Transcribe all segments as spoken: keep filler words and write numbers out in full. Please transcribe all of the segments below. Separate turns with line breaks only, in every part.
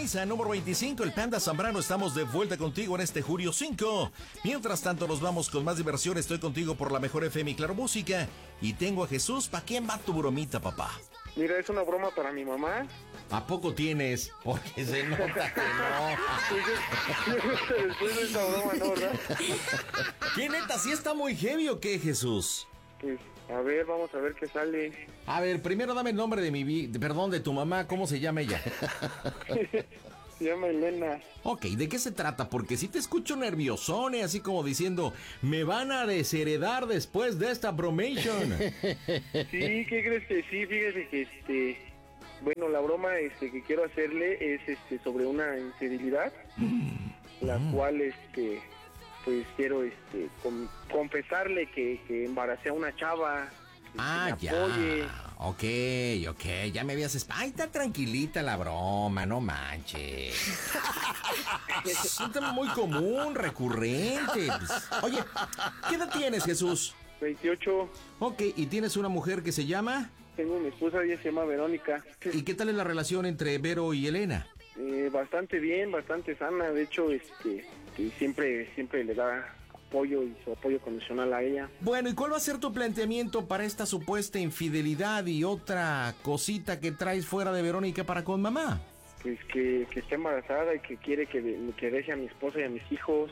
Sintoniza número veinticinco, el Panda Zambrano. Estamos de vuelta contigo en este julio cinco. Mientras tanto, nos vamos con más diversión. Estoy contigo por la mejor F M y Claro Música. Y tengo a Jesús. ¿Para quién va tu bromita, papá?
Mira, es una broma para mi mamá.
¿A poco tienes? Porque se nota que
no. Después de esa broma, no, ¿verdad?
¿Qué neta? ¿Sí está muy heavy o qué, Jesús?
Pues, a ver, vamos a ver qué sale.
A ver, primero dame el nombre de mi... Vi- de- perdón, de tu mamá. ¿Cómo se llama ella?
Se llama Elena.
Ok, ¿de qué se trata? Porque si te escucho nerviosone, así como diciendo, me van a desheredar después de esta bromation.
Sí, ¿qué crees que sí? Fíjate que este... Bueno, la broma este, que quiero hacerle es este sobre una infidelidad, la
Mm.
cual este pues quiero este con- confesarle que, que embaracé a una chava. Que
Ah,
me apoye.
ya. Ok, ok, ya me habías... esp- Ay, está tranquilita la broma, no manches. Es un tema muy común, recurrente. Pues, oye, ¿qué edad tienes, Jesús?
veintiocho.
Ok, ¿y tienes una mujer que se llama?
Tengo mi esposa, ella se llama Verónica.
¿Y qué tal es la relación entre Vero y Elena?
Eh, bastante bien, bastante sana. De hecho, este que siempre siempre le da apoyo y su apoyo condicional a ella.
Bueno, ¿y cuál va a ser tu planteamiento para esta supuesta infidelidad y otra cosita que traes fuera de Verónica para con mamá?
Pues que, que está embarazada y que quiere que, de- que deje a mi esposa y a mis hijos.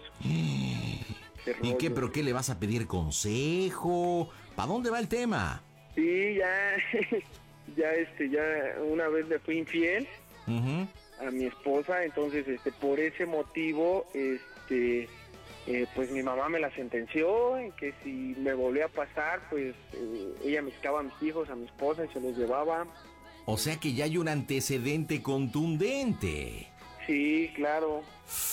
Qué
¿Y qué?
rollo.
¿Pero qué? ¿Le vas a pedir consejo? ¿Para dónde va el tema?
Sí, ya, ya, este, ya una vez le fui infiel
Ujú.
a mi esposa, entonces, este, por ese motivo, este, eh, pues mi mamá me la sentenció, en que si me volvía a pasar, pues eh, ella me quitaba a mis hijos, a mi esposa y se los llevaba.
O sea que ya hay un antecedente contundente.
Sí, claro,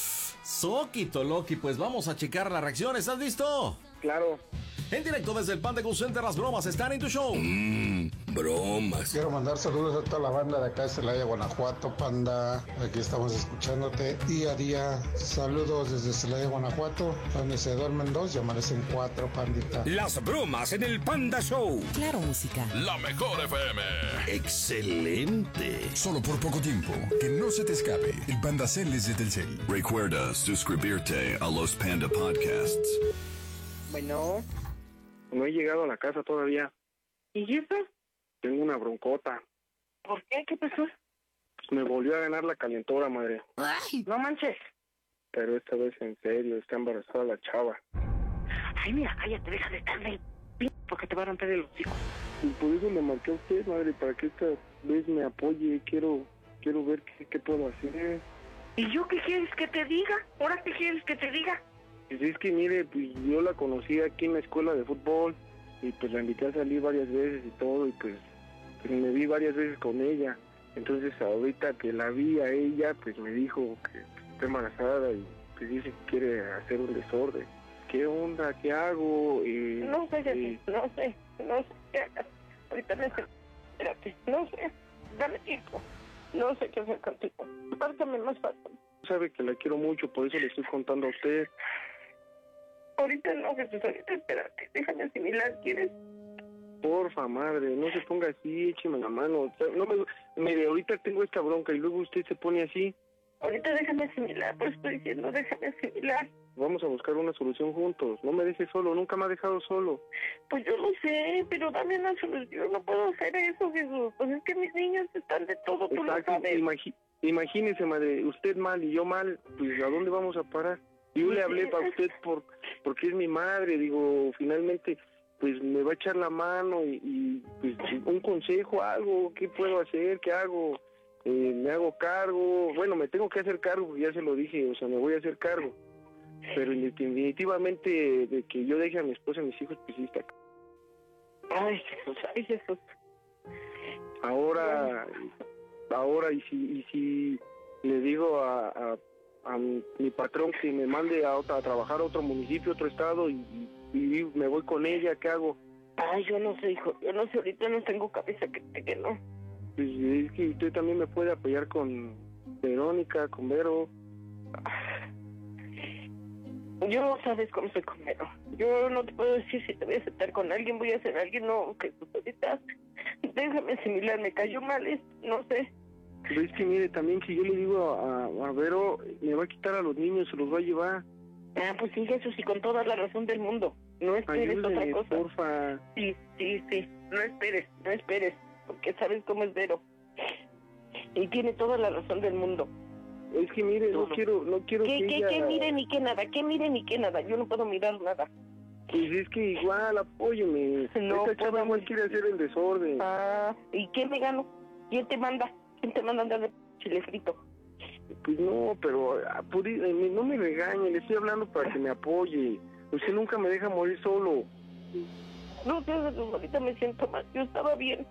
Soquito Loki, pues vamos a checar la reacción. ¿Estás listo?
claro.
En directo desde el Panda Cool Center, las bromas están en tu show.
Mmm, bromas.
Quiero mandar saludos a toda la banda de acá de Celaya, Guanajuato, Panda. Aquí estamos escuchándote día a día. Saludos desde Celaya, Guanajuato, donde se duermen dos y amanecen cuatro, pandita.
Las bromas en el Panda Show.
Claro Música.
La mejor F M.
Excelente.
Solo por poco tiempo. Que no se te escape. El Panda Cel es de Telcel.
Recuerda suscribirte a los Panda Podcasts.
Bueno, no he llegado a la casa todavía.
¿Y eso?
Tengo una broncota.
¿Por qué? ¿Qué pasó?
Pues me volvió a ganar la calentura, madre.
Ay, no manches.
Pero esta vez en serio, está embarazada la chava.
Ay, mira, cállate, deja de estar de p... porque te va a romper el hocico.
Y por eso le marqué a usted, madre, para que esta vez me apoye. Quiero quiero ver qué, qué puedo hacer.
¿Y yo qué quieres que te diga? ¿Ahora qué quieres que te diga?
Pues es que, mire, pues yo la conocí aquí en la escuela de fútbol y pues la invité a salir varias veces y todo y pues, pues me vi varias veces con ella. Entonces ahorita que la vi a ella, pues me dijo que está embarazada y pues dice que quiere hacer un desorden. ¿Qué onda? ¿Qué hago? Eh,
No sé,
eh,
no sé, no sé qué hagas. Ahorita necesito... Espérate, no sé. Dame tiempo. No sé qué hacer contigo. Márcame más fácil.
sabe que la quiero mucho, por eso le estoy contando a usted.
Ahorita no, Jesús, ahorita espérate, déjame asimilar, ¿quieres?
Porfa, madre, no se ponga así, écheme la mano. O sea, no me, mire, ahorita tengo esta bronca y luego usted se pone así.
Ahorita déjame asimilar, pues estoy diciendo, déjame asimilar.
Vamos a buscar una solución juntos. No me deje solo, nunca me ha dejado solo.
Pues yo lo sé, pero dame una solución, no puedo hacer eso, Jesús. Pues es que mis niños están de todo, tú lo
Exacto,
sabes.
imagi- imagínese, madre, usted mal y yo mal, pues ¿a dónde vamos a parar? Yo le hablé para usted por porque es mi madre, digo, finalmente, pues me va a echar la mano y, y pues un consejo, algo, ¿qué puedo hacer? ¿Qué hago? Eh, me hago cargo, bueno, me tengo que hacer cargo, ya se lo dije, o sea, me voy a hacer cargo. Pero definitivamente de que yo deje a mi esposa y a mis hijos, pues sí está.
Ay, Jesús, ay, Jesús.
Ahora, ahora, y si, y si le digo a, a, a mi, mi patrón que me mande a, otra, a trabajar a otro municipio, otro estado, y, y, y me voy con ella, ¿qué hago?
Ay, yo no sé, hijo, yo no sé, ahorita no tengo cabeza que te que no.
Pues es que usted también me puede apoyar con Verónica, con Vero.
Yo sabes cómo soy con Vero. Yo no te puedo decir si te voy a aceptar con alguien, voy a hacer alguien, no, Jesús, ahorita déjame asimilar, me cayó mal, es, no sé.
Pero es que mire, también que yo le digo a, a Vero, me va a quitar a los niños, se los va a llevar.
Ah, pues sí, Jesús, y con toda la razón del mundo. No esperes
Ayúdeme,
otra cosa.
porfa.
Sí, sí, sí. No esperes, no esperes. Porque sabes cómo es Vero. Y tiene toda la razón del mundo.
Es que mire, no, no quiero, no quiero
¿Qué,
que
qué,
ella...
qué mire ni qué nada? ¿Qué mire ni qué nada? Yo no puedo mirar nada.
Pues es que igual, apóyeme.
No
Esta chava
puedo.
igual quiere hacer el desorden.
Ah, ¿y qué me gano? ¿Quién te manda? ¿Quién te manda a andar de chile frito?
Pues no, pero ah, puri- eh, no me regañe, le estoy hablando para que me apoye. Usted nunca me deja morir solo.
No sé, Jesús, ahorita me siento mal. Yo estaba bien.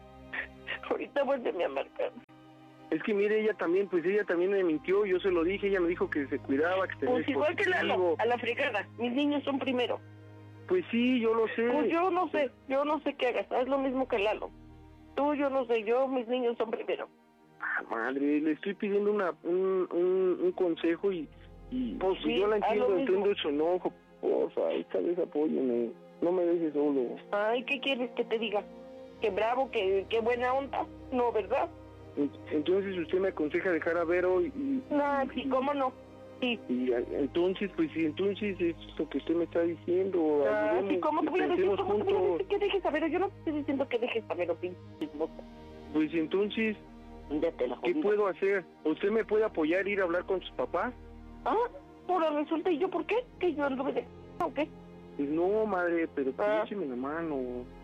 Ahorita vuélveme a marcar.
Es que mire, ella también, pues ella también me mintió, yo se lo dije, ella me dijo que se cuidaba, que tenía
Pues igual que Lalo,
dispositivo.
a la fregada. Mis niños son primero.
Pues sí, yo lo sé.
Pues yo no sé, yo no sé qué hagas. Haz lo mismo que Lalo. Tú, yo no sé, yo, mis niños son primero.
Ah, madre, le estoy pidiendo una, un, un, un consejo y, y
Pues sí,
yo la
haz
entiendo,
lo mismo.
entiendo su enojo. Porfa, esta vez apóyeme, no me dejes solo.
Ay, ¿qué quieres que te diga? ¿Qué bravo, qué, qué buena onda? No, ¿verdad?
Entonces usted me aconseja dejar a Vero y... y
No, sí, ¿cómo no? Sí.
Y a- entonces, pues sí, entonces es lo que usted me está diciendo.
Ah,
ayudemos,
sí, ¿cómo te voy a decir?
pensemos
¿Cómo te voy a
juntos.
decir que dejes a Vero? Yo no te estoy diciendo que dejes a Vero, pinche chismosa.
Pues entonces,
Ya te la
¿qué
jodida.
puedo hacer? ¿Usted me puede apoyar, ir a hablar con sus papás?
Ah, ahora resulta, ¿y yo por qué? ¿Que yo anduve de o qué?
Pues no, madre, pero pues
Ah.
écheme la mano.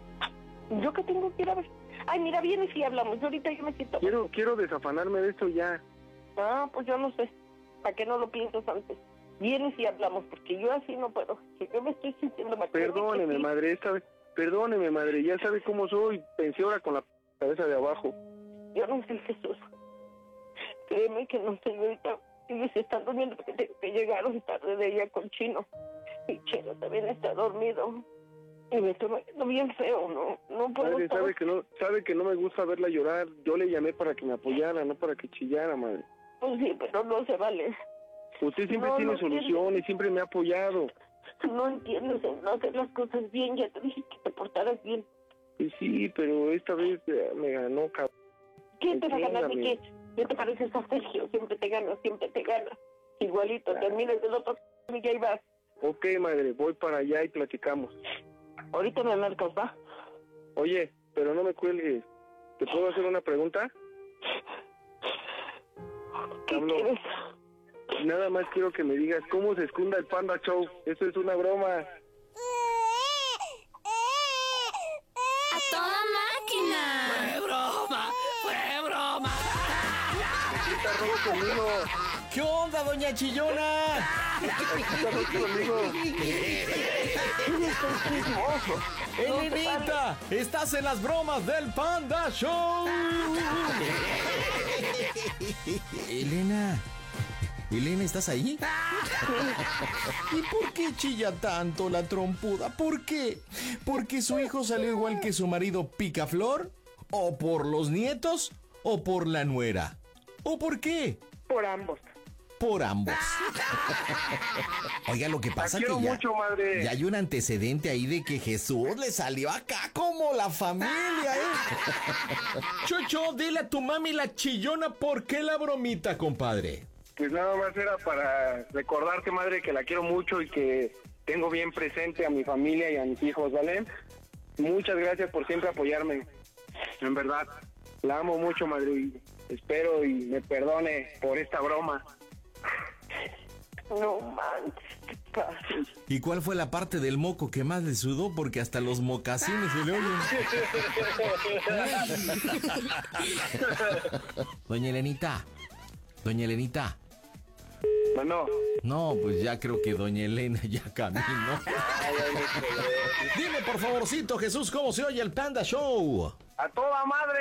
¿Yo qué tengo que ir a ver? Ay, mira, vienes y hablamos. Yo ahorita yo me siento...
Quiero, quiero desafanarme de esto ya.
Ah, pues yo no sé. ¿Para qué no lo piensas antes? Vienes y hablamos, porque yo así no puedo. Si yo me estoy sintiendo mal.
Perdóneme,
Sí.
madre, esta vez. Perdóneme, madre, ya sabe cómo soy. Pensé ahora con la cabeza de abajo.
Yo no sé, Jesús. Créeme que no sé, ahorita ellos están durmiendo porque tengo que llegaron tarde de ella con Chino. Y Chino también está dormido. Y me estoy viendo bien feo, ¿no? No puedo
Madre,
estar...
sabe que no, sabe que no me gusta verla llorar. Yo le llamé para que me apoyara, no para que chillara, madre.
Pues sí, pero no se vale.
Usted siempre
No,
tiene
no
soluciones, siempre me ha apoyado.
No entiendes en no hacer las cosas bien. Ya te dije que te portaras bien.
Y sí, pero esta vez eh, me ganó, cabrón.
¿Quién te va a ganar ni
Entiéndame.
qué? ¿Qué te pareces a Sergio? Siempre te gana, siempre te gana. Igualito, terminas del otro y ya ibas.
Ok, madre, voy para allá y platicamos.
Ahorita me marcas, ¿va?
Oye, pero no me cuelgues. ¿Te puedo hacer una pregunta?
¿Qué
Hablo.
quieres?
Nada más quiero que me digas cómo se esconda el Panda Show. Eso es una broma.
¡A toda máquina!
¡Fue broma! ¡Fue broma!
Aquí está Robo conmigo.
¿Qué onda, doña Chillona?
Aquí está Robo conmigo.
Elenita, estás en las bromas del Panda Show. Elena, Elena, ¿estás ahí? ¿Y por qué chilla tanto la trompuda? ¿Por qué? ¿Porque su hijo salió igual que su marido Picaflor? ¿O por los nietos? ¿O por la nuera? ¿O por qué?
Por ambos.
Por ambos. Oiga, lo que pasa
La
que
quiero
ya,
mucho, madre.
ya hay un antecedente ahí de que Jesús le salió acá como la familia, ¿eh? Chucho, dile a tu mami la chillona por qué la bromita, compadre.
Pues nada más era para recordarte, madre, que la quiero mucho y que tengo bien presente a mi familia y a mis hijos, ¿vale? Muchas gracias por siempre apoyarme. En verdad, la amo mucho, madre. Y espero y me perdone por esta broma.
No manches, ¿qué pasa?
¿Y cuál fue la parte del moco que más le sudó? Porque hasta los mocasines se le oyen. Doña Elenita, doña Elenita.
Bueno,
No, pues ya creo que doña Elena ya caminó. Dime por favorcito, Jesús, ¿cómo se oye el Panda Show?
a toda madre.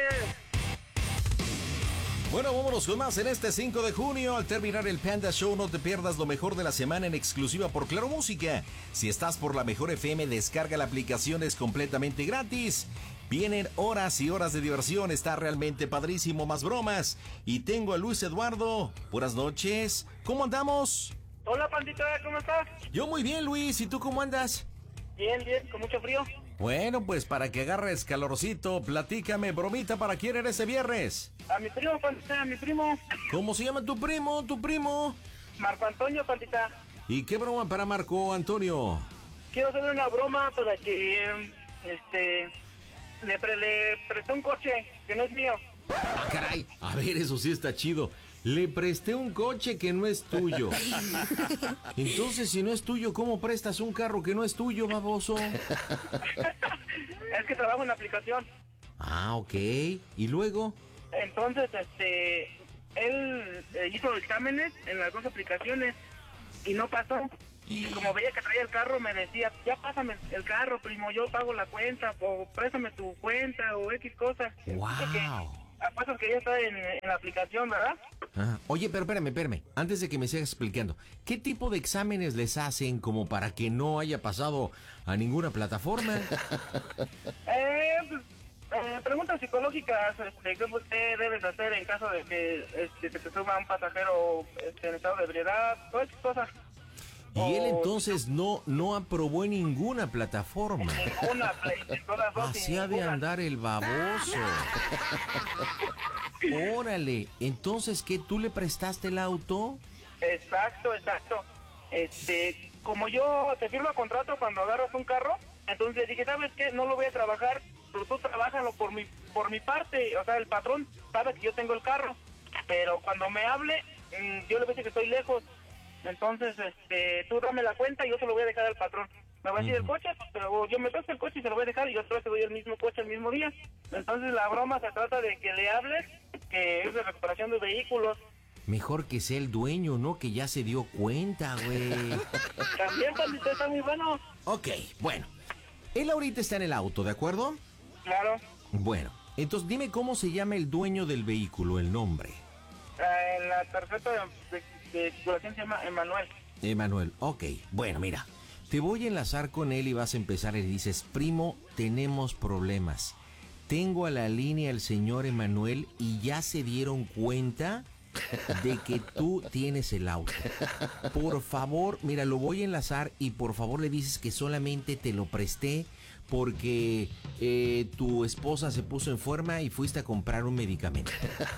Bueno, vámonos con más en este cinco de junio. Al terminar el Panda Show, no te pierdas lo mejor de la semana en exclusiva por Claro Música. Si estás por la Mejor F M, descarga la aplicación, es completamente gratis. Vienen horas y horas de diversión, está realmente padrísimo, más bromas. Y tengo a Luis Eduardo. Buenas noches. ¿Cómo andamos?
Hola, pandita, ¿cómo estás?
Yo muy bien, Luis. ¿Y tú cómo andas?
Bien, bien, con mucho frío.
Bueno, pues para que agarres calorcito, platícame, bromita, ¿para quién eres ese viernes?
A mi primo, Pandita, a mi primo.
¿Cómo se llama tu primo, tu primo?
Marco Antonio, Pandita.
¿Y qué broma para Marco Antonio?
Quiero hacerle una broma para que, este, le, pre, le presté un coche que no es mío.
Ah, caray, a ver, eso sí está chido. Le presté un coche que no es tuyo. Entonces, si no es tuyo, ¿cómo prestas un carro que no es tuyo, baboso?
Es que trabajo en la aplicación.
Ah, ok. ¿Y luego?
Entonces, este, él eh, hizo exámenes en las dos aplicaciones y no pasó. Y como veía que traía el carro, me decía, ya pásame el carro, primo, yo pago la cuenta, o préstame tu cuenta, o X cosa.
¡Wow!
Apuesto que ya está en, en la aplicación, ¿verdad?
Ah, oye, pero espérame, espérame. Antes de que me sigas explicando, ¿qué tipo de exámenes les hacen como para que no haya pasado a ninguna plataforma?
eh, pues, eh, preguntas psicológicas, este, ¿qué usted debes hacer en caso de que este, te suba un pasajero este, en estado de ebriedad? Todas esas cosas.
Y él entonces no no aprobó en ninguna plataforma.
Ninguna, en todas dos.
Así ha de andar el baboso. Órale, entonces, ¿qué? ¿Tú le prestaste el auto?
Exacto, exacto. Este, como yo te firmo contrato cuando agarras un carro, entonces dije, ¿sabes qué? No lo voy a trabajar, pero tú trabájalo por mi, por mi parte. O sea, el patrón sabe que yo tengo el carro, pero cuando me hable, yo le voy a decir que estoy lejos. Entonces, este, tú dame la cuenta y yo se lo voy a dejar al patrón. Me va a decir el coche, pues, pero yo me presto el coche y se lo voy a dejar y yo otra vez te doy el mismo coche el mismo día. Entonces la broma se trata de que le hables, que es de recuperación de vehículos.
Mejor que sea el dueño, ¿no? Que ya se dio cuenta, güey.
También, Pandita, está muy bueno.
Ok, bueno. Él ahorita está en el auto, ¿de acuerdo?
Claro.
Bueno, entonces dime cómo se llama el dueño del vehículo, el nombre.
Eh, en la tarjeta de... de de circulación se llama Emanuel.
Emanuel, ok. Bueno, mira, te voy a enlazar con él y vas a empezar y dices, primo, tenemos problemas. Tengo a la línea al señor Emanuel y ya se dieron cuenta de que tú tienes el auto. Por favor, mira, lo voy a enlazar y por favor le dices que solamente te lo presté porque eh, tu esposa se puso enferma y fuiste a comprar un medicamento.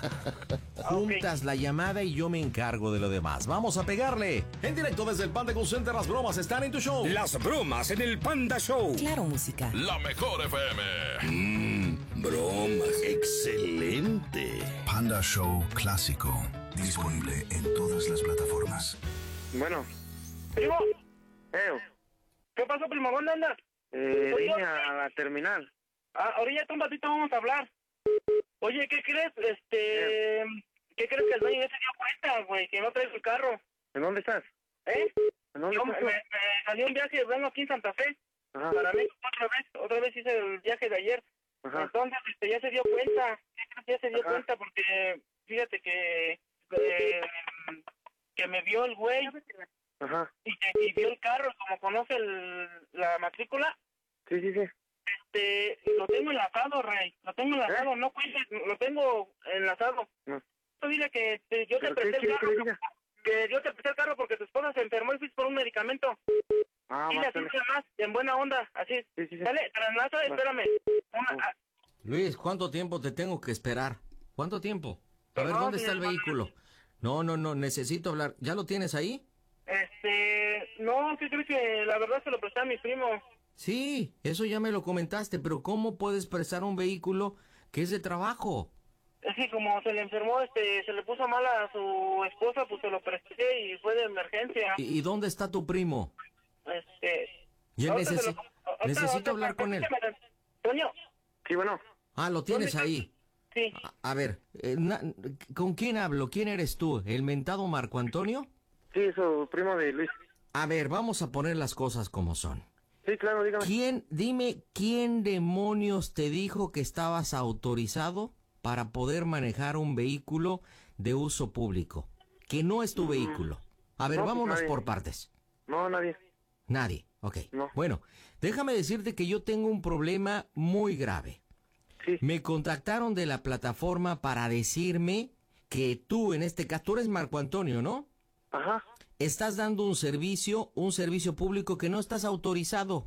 Juntas okay. la llamada y yo me encargo de lo demás. ¡Vamos a pegarle! En directo desde el Panda Call Center, las bromas están en tu show.
Las bromas en el Panda Show.
Claro, música.
La mejor F M.
Mmm, bromas. Excelente.
Panda Show Clásico. Disponible en todas las plataformas.
Bueno.
Primo.
Eh.
¿Qué pasó, primo? ¿Dónde andas?
Eh, vine a la terminal.
Ah, ahorita un ratito vamos a hablar. Oye, ¿qué crees? Este... Eh. ¿Qué crees que el dueño ya se dio cuenta, güey? Que no traes el carro.
¿En dónde estás?
¿Eh?
¿En dónde
Yo,
estás?
Me, me salió un viaje, vengo aquí en Santa Fe. Ajá. Para México otra vez. Otra vez hice el viaje de ayer. Ajá. Entonces, este, ya se dio cuenta. Ya se dio Ajá. cuenta porque... Fíjate que... Eh, que me vio el güey.
Ajá.
Y que y vio el carro, como conoce el, la matrícula.
Sí, sí, sí.
Este, lo tengo enlazado, Rey. Lo tengo enlazado, ¿Eh? no cuentes, lo tengo enlazado. No. Tú dile que te, yo te presté el carro. Que, que yo te presté el carro porque tu esposa se enfermó y fuiste por un medicamento.
Ah,
dile así más, en buena onda, así.
Sí, sí, sí.
Dale, te la enlazo, espérame. Una,
oh. Luis, ¿cuánto tiempo te tengo que esperar? ¿Cuánto tiempo? A ver,
no,
¿dónde está el vehículo? No, no, no, necesito hablar. ¿Ya lo tienes ahí?
Este, no, ¿qué crees que la verdad se lo presté a mi primo?
Sí, eso ya me lo comentaste, pero ¿cómo puedes prestar un vehículo que es de trabajo?
Es que como se le enfermó, este, se le puso mal a su esposa, pues se lo presté y fue de emergencia.
¿Y, y dónde está tu primo?
Este...
Yo necesi lo, necesito hablar con él.
Toño.
Sí, bueno.
Ah, lo tienes ahí.
Sí.
A, a ver, eh, na, ¿con quién hablo? ¿Quién eres tú? ¿El mentado Marco Antonio?
Sí, su primo de Luis.
A ver, vamos a poner las cosas como son.
Sí, claro, dígame.
¿Quién, dime, quién demonios te dijo que estabas autorizado para poder manejar un vehículo de uso público? Que no es tu mm. vehículo. A ver, no, vámonos pues por partes.
No, nadie.
Nadie, ok.
No.
Bueno, déjame decirte que yo tengo un problema muy grave.
Sí.
Me contactaron de la plataforma para decirme que tú, en este caso, tú eres Marco Antonio, ¿no?
Ajá.
Estás dando un servicio, un servicio público que no estás autorizado.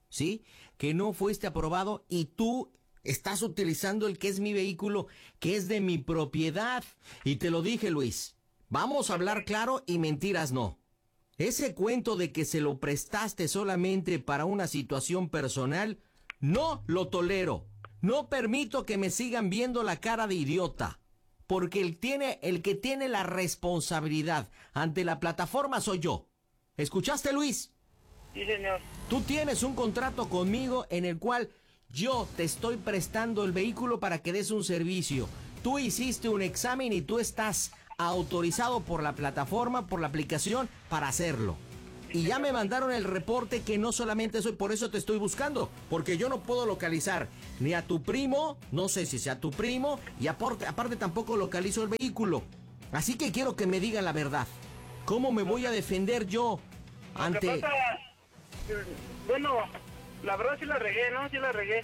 ¿sí? Que no fuiste aprobado y tú estás utilizando el que es mi vehículo, que es de mi propiedad. Y te lo dije, Luis, vamos a hablar claro y mentiras no. Ese cuento de que se lo prestaste solamente para una situación personal, no lo tolero. No permito que me sigan viendo la cara de idiota. Porque el, tiene, el que tiene la responsabilidad ante la plataforma soy yo. ¿Escuchaste, Luis?
Sí, señor.
Tú tienes un contrato conmigo en el cual yo te estoy prestando el vehículo para que des un servicio. Tú hiciste un examen y tú estás autorizado por la plataforma, por la aplicación, para hacerlo. Y ya me mandaron el reporte que no solamente soy, por eso te estoy buscando, porque yo no puedo localizar ni a tu primo, no sé si sea tu primo, y aparte, aparte tampoco localizo el vehículo. Así que quiero que me digan la verdad. ¿Cómo me voy a defender yo ante...?
Lo que pasa, bueno, la verdad sí la regué, ¿no? Sí la regué.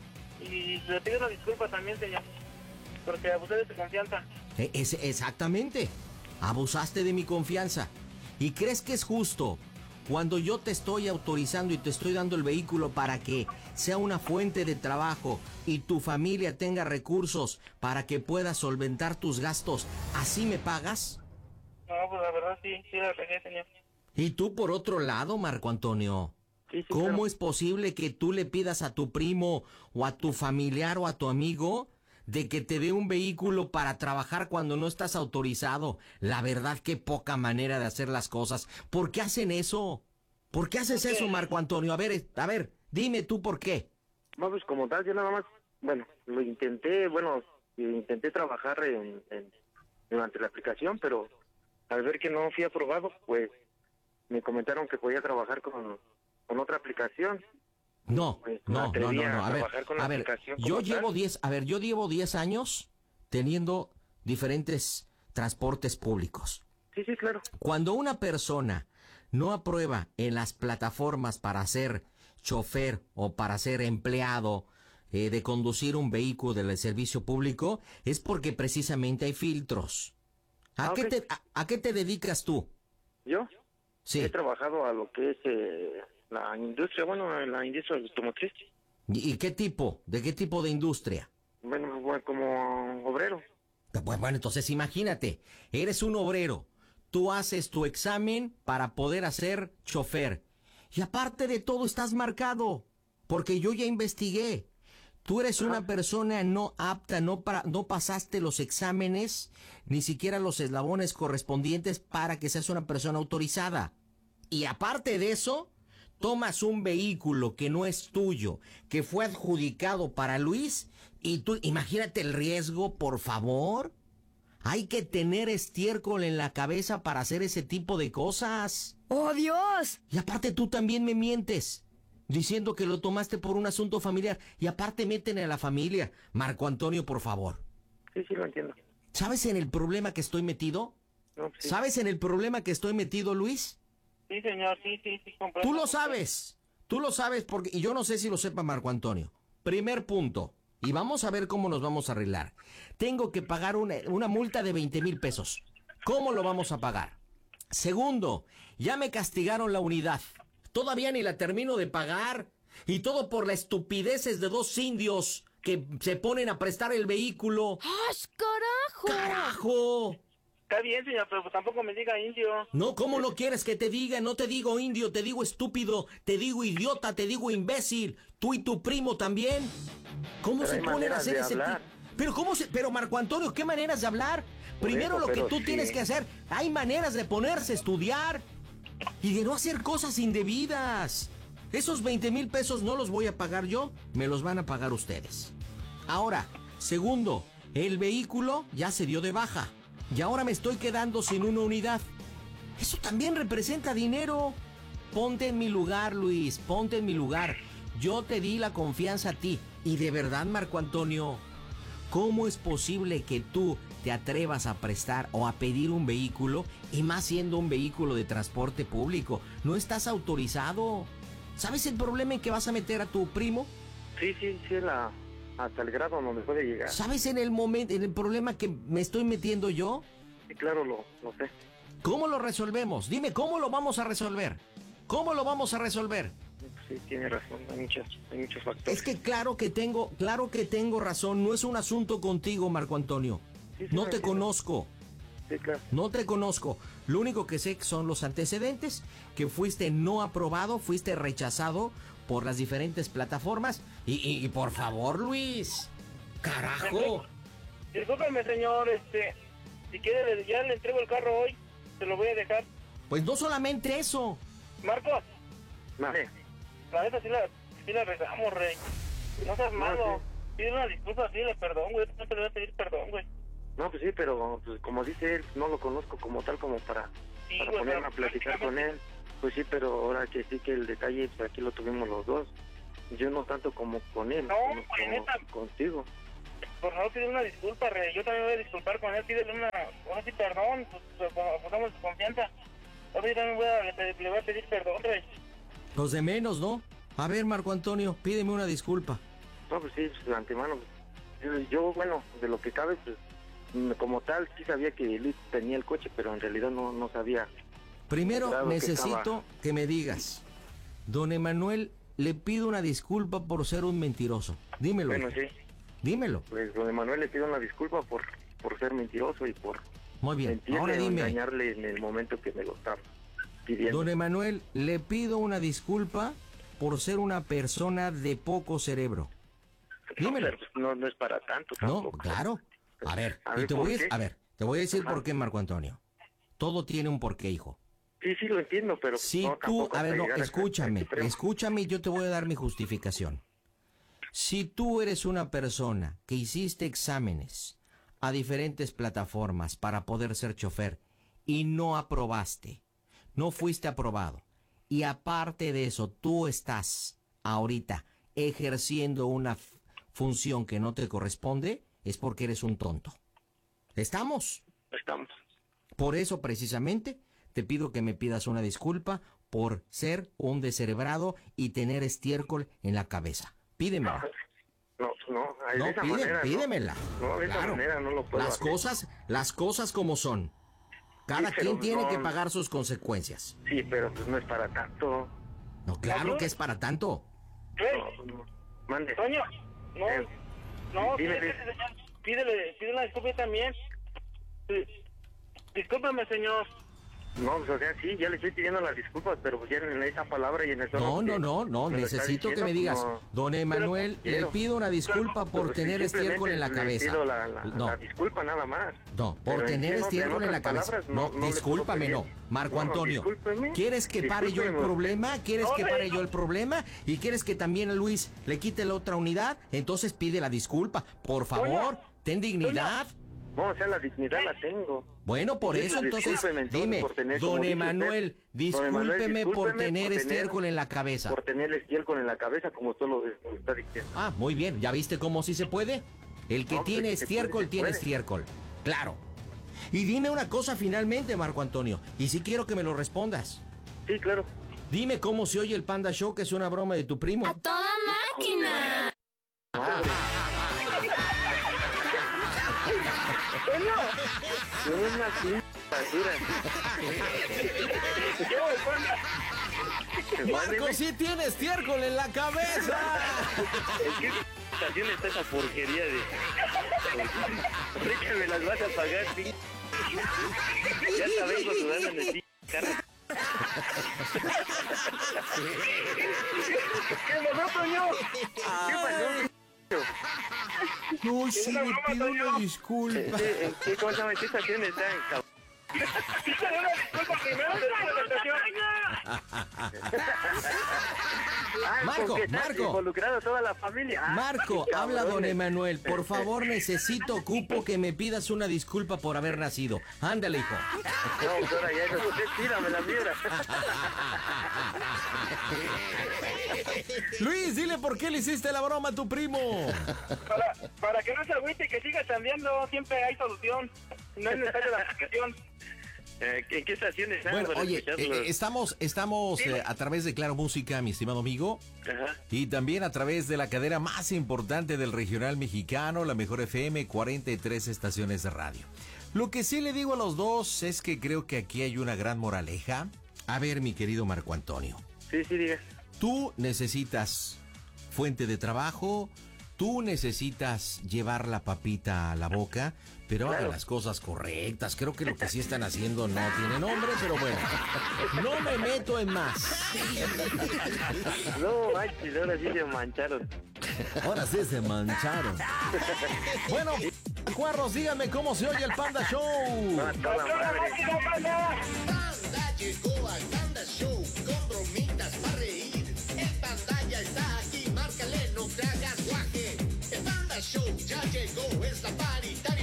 Y le pido una disculpa también, señor, porque abusé de su confianza.
Es, exactamente, abusaste de mi confianza. ¿Y crees que es justo cuando yo te estoy autorizando y te estoy dando el vehículo para que sea una fuente de trabajo y tu familia tenga recursos para que puedas solventar tus gastos, así me pagas?
No, pues la verdad sí, sí la regué, señor.
Y tú por otro lado, Marco Antonio,
Sí, sí,
¿cómo
claro.
es posible que tú le pidas a tu primo o a tu familiar o a tu amigo de que te dé un vehículo para trabajar cuando no estás autorizado? La verdad, qué poca manera de hacer las cosas. ¿Por qué hacen eso? ¿Por qué haces eso, Marco Antonio? A ver, a ver, dime tú por qué.
No, pues como tal, yo nada más, bueno, lo intenté, bueno, intenté trabajar en, en- durante la aplicación, pero al ver que no fui aprobado, pues me comentaron que podía trabajar con, con otra aplicación.
No,
Pues, me
no, no,
atreví
no,
a
no. A ver,
trabajar con la
a ver,
aplicación
yo
como
llevo
tal.
diez, a ver, yo llevo diez años teniendo diferentes transportes públicos.
Sí, sí, claro.
Cuando una persona no aprueba en las plataformas para ser chofer o para ser empleado eh, de conducir un vehículo del servicio público, es porque precisamente hay filtros. ¿A,
Ah,
qué,
ok.
te, a, a qué te dedicas tú?
Yo
Sí.
he trabajado a lo que es eh, la industria, bueno, en la industria automotriz.
¿Y, y qué tipo? ¿De qué tipo de industria?
Bueno, bueno, como obrero.
Pues bueno, entonces imagínate, eres un obrero, tú haces tu examen para poder hacer chofer y aparte de todo estás marcado, porque yo ya investigué. Tú eres una persona no apta, no, para, no pasaste los exámenes, ni siquiera los eslabones correspondientes para que seas una persona autorizada. Y aparte de eso, tomas un vehículo que no es tuyo, que fue adjudicado para Luis, y tú, imagínate el riesgo, por favor. Hay que tener estiércol en la cabeza para hacer ese tipo de cosas.
¡Oh, Dios!
Y aparte tú también me mientes, diciendo que lo tomaste por un asunto familiar. Y aparte meten a la familia. Marco Antonio, por favor.
Sí, sí, lo entiendo.
¿Sabes en el problema que estoy metido?
No, pues sí.
¿Sabes en el problema que estoy metido, Luis?
Sí, señor, sí, sí, sí, comprendo.
Tú lo sabes. Tú lo sabes porque... Y yo no sé si lo sepa Marco Antonio. Primer punto. Y vamos a ver cómo nos vamos a arreglar. Tengo que pagar una, una multa de veinte mil pesos. ¿Cómo lo vamos a pagar? Segundo, ya me castigaron la unidad. Todavía ni la termino de pagar. Y todo por las estupideces de dos indios que se ponen a prestar el vehículo.
¡Ah, carajo!
¡Carajo!
Está bien, señor, pero pues tampoco me diga indio.
No, ¿cómo no quieres que te diga? No te digo indio, te digo estúpido, te digo idiota, te digo imbécil. Tú y tu primo también. ¿Cómo
Pero
se
hay
ponen a
maneras
hacer
de
ese
hablar.
tipo? Pero cómo se, pero Marco Antonio, ¿qué maneras de hablar?
Por
Primero
eso,
lo que
pero
tú
sí.
tienes que hacer, hay maneras de ponerse a estudiar y de no hacer cosas indebidas. Esos veinte mil pesos no los voy a pagar yo, me los van a pagar ustedes. Ahora, segundo, el vehículo ya se dio de baja y ahora me estoy quedando sin una unidad. Eso también representa dinero. Ponte en mi lugar, Luis, ponte en mi lugar. Yo te di la confianza a ti. Y de verdad, Marco Antonio, ¿cómo es posible que tú te atrevas a prestar o a pedir un vehículo y más siendo un vehículo de transporte público? No estás autorizado. ¿Sabes el problema en que vas a meter a tu primo?
Sí, sí, sí, la, hasta el grado donde puede llegar.
¿Sabes en el momento, en el problema que me estoy metiendo yo?
Sí, claro, lo, lo sé.
¿Cómo lo resolvemos? Dime, ¿cómo lo vamos a resolver? ¿Cómo lo vamos a resolver?
sí, tiene razón, hay muchos, hay muchos factores.
Es que claro que tengo, claro que tengo razón, no es un asunto contigo, Marco Antonio.
Sí, sí,
No
me
te
entiendo.
conozco.
Sí, claro.
No te conozco. Lo único que sé son los antecedentes, que fuiste no aprobado, fuiste rechazado por las diferentes plataformas. Y, y, y por favor, Luis, carajo.
Discúlpeme, señor, este, si quiere, le- ya le entrego el carro hoy, se lo voy a dejar.
Pues no solamente eso.
Marcos,
Vale.
la neta sí la, sí la regamos, rey. No seas malo. Pide una disculpa, pídele perdón, güey. No te le voy a pedir perdón, güey.
No, pues sí, pero pues, como dice él, no lo conozco como tal como para,
Sí,
para
güey,
ponerme
pero
a platicar con él. Pues sí, pero ahora que sí que el detalle, pues aquí lo tuvimos los dos. Yo no tanto como con él,
No,
como,
güey,
como
neta.
contigo.
Por favor, pide una disculpa, rey. Yo también voy a disculpar con él. Pídele una, ahora sí, perdón. Pues, pues, pongamos su confianza. Ahora yo también voy a, le, le voy a pedir perdón, rey.
Los de menos, ¿no? A ver, Marco Antonio, pídeme una disculpa.
No, pues sí, pues, de antemano. Yo, yo, bueno, de lo que cabe, pues mm, como tal, sí sabía que Luis tenía el coche, pero en realidad no, no sabía.
Primero
Claro que
necesito
estaba-
que me digas, don Emanuel, le pido una disculpa por ser un mentiroso. Dímelo.
Bueno,
hijo.
sí,
Dímelo.
pues don Emanuel le pido una disculpa por, por ser mentiroso y por
Muy bien.
mentirle
Ahora
o
dime,
engañarle en el momento que me lo estaba pidiendo.
don Emanuel, le pido una disculpa por ser una persona de poco cerebro. Dímelo.
No, pero no, no es para tanto
No,
tampoco.
claro. A ver,
A
y
ver,
te
¿por
voy a,
qué?
a ver, te voy a decir
Ajá.
por qué, Marco Antonio. Todo tiene un porqué, hijo.
Sí, sí, lo entiendo, pero...
Si
no,
tú,
tampoco
a ver,
hasta
no,
llegar a-
escúchame,
a extremo.
escúchame y yo te voy a dar mi justificación. Si tú eres una persona que hiciste exámenes a diferentes plataformas para poder ser chofer y no aprobaste, no fuiste aprobado, y aparte de eso tú estás ahorita ejerciendo una f- función que no te corresponde, es porque eres un tonto. ¿Estamos?
Estamos.
Por eso precisamente te pido que me pidas una disculpa por ser un descerebrado y tener estiércol en la cabeza. Pídemela.
No, no, de
No,
esa
pide-
manera no.
pídemela.
No, de esa
Claro.
manera no lo puedo
Las
hacer.
cosas, las cosas como son. Cada
Sí, pero
quien tiene
no-
que pagar sus consecuencias.
Sí, pero pues no es para tanto.
No, claro que es para tanto.
Rey,
No, no. Mande.
Toño, no,
Eh,
no,
dime,
pídele,
dime.
pídele, pídele una disculpa también. Sí. Discúlpame, señor.
No, pues, o sea, sí, ya le estoy pidiendo las disculpas, pero pues ya en esa palabra y en el tono
No, no,
que
no, no,
me lo está
necesito que
diciendo,
me digas,
no.
don Emanuel,
Pero,
le pido una disculpa por
Pero
tener
sí,
estiércol en la
simplemente le
cabeza.
pido la, la-
No,
la disculpa nada más.
no, por
Pero en
tener
sí, no, en
estiércol en la
otras
cabeza.
palabras,
No,
no- no le puedo
discúlpame,
pedir.
no. Marco
No, no,
Antonio,
discúlpeme,
¿quieres que pare yo el
discúlpeme.
problema? ¿Quieres
No,
que
rey,
pare
no.
yo el problema? ¿Y quieres que también a Luis le quite la otra unidad? Entonces pide la disculpa. Por favor, ten dignidad.
No, o sea, la dignidad la tengo.
Bueno, por
Sí,
eso entonces,
discúlpeme, entonces,
dime,
por tener, como
don
dice
Emanuel,
usted, don
discúlpeme
Emanuel,
por
discúlpeme
tener
por tener-
estiércol en la cabeza.
Por tener estiércol en la cabeza, como tú lo, lo está diciendo.
Ah, muy bien, ¿ya viste cómo sí se puede? El que
No, pues,
tiene
que se
estiércol
puede, se
tiene
puede.
estiércol. Claro. Y dime una cosa finalmente, Marco Antonio, y sí quiero que me lo respondas.
Sí, claro.
Dime cómo se oye el Panda Show, que es una broma de tu primo.
¡A toda máquina!
Yo no es una simple basura.
Marco sí tiene estiércol en la cabeza.
¿En qué estación está esa porquería de...? Sé que me las vas a pagar, sí. Ya te vengo sudando en el cara. ¿Qué pasó, Toño? ¿Qué pasó?
No, sí, le pido una disculpa.
¿En qué, en qué, cómo se llama? ¿En qué estación está? En Cab-
Pídele una disculpa primero, después de la estación.
Ah,
Marco,
porque está
Marco.
involucrado toda la familia. Ah,
Marco,
qué
habla don
cabrones.
Emanuel. Por favor, necesito, ocupo que me pidas una disculpa por haber nacido. Ándale, hijo.
No, pues ahora ya eso. Usted tírame la mierda.
Luis, dile por qué le hiciste la broma a tu primo.
Para, para que no se agüite y que siga chambeando, siempre hay solución. No es necesaria la aplicación.
Eh, ¿En qué estación está?
Bueno,
para
oye,
escucharlo?
eh, estamos, estamos eh, a través de Claro Música, mi estimado amigo,
Ajá.
y también a través de la cadena más importante del regional mexicano, la Mejor F M, cuarenta y tres estaciones de radio. Lo que sí le digo a los dos es que creo que aquí hay una gran moraleja. A ver, mi querido Marco Antonio,
Sí, sí, diga.
tú necesitas fuente de trabajo, tú necesitas llevar la papita a la boca, pero
Claro.
hagan las cosas correctas. Creo que lo que sí están haciendo no tiene nombre, pero bueno, no me meto en más.
No, manches, ahora sí se mancharon.
Ahora sí se mancharon. Bueno, cuarros, díganme cómo se oye el Panda Show.
No, toda madre.
Panda llegó al Panda Show con bromitas para reír. El Panda ya está aquí, márcale, no te hagas guaje. El Panda Show ya llegó, es la paritaria.